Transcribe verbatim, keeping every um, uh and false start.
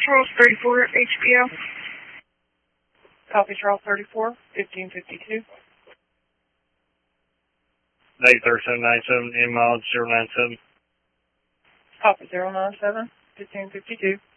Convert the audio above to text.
Charles thirty-four, H B L. Copy Charles thirty-four, fifteen fifty-two. Eight thirty-seven ninety-seven, M mod zero nine seven. Copy zero nine seven, fifteen fifty-two.